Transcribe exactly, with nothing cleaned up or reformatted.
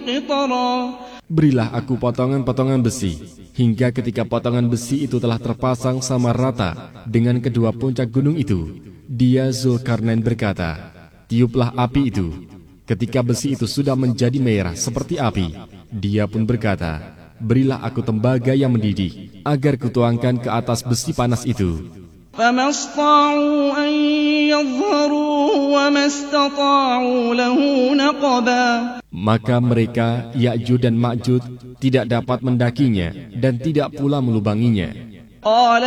قطرا. Berilah aku potongan-potongan besi, hingga ketika potongan besi itu telah terpasang sama rata dengan kedua puncak gunung itu, dia Zulkarnain berkata, tiuplah api itu. Ketika besi itu sudah menjadi merah seperti api, dia pun berkata, berilah aku tembaga yang mendidih, agar kutuangkan ke atas besi panas itu. فما استطاعوا أن يظهروه وما استطاعوا له نقبا. Maka mereka, Ya'juj dan Ma'juj, tidak dapat mendakinya dan tidak pula melubanginya.